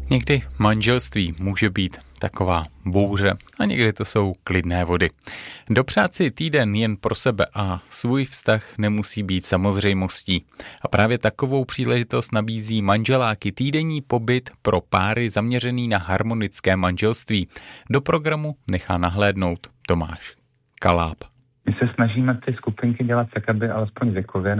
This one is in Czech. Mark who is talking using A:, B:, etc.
A: Někdy manželství může být taková bouře a někdy to jsou klidné vody. Dopřát si týden jen pro sebe a svůj vztah nemusí být samozřejmostí. A právě takovou příležitost nabízí Manželáky, týdenní pobyt pro páry zaměřený na harmonické manželství. Do programu nechá nahlédnout Tomáš Kaláb.
B: My se snažíme ty skupinky dělat tak, aby alespoň věkově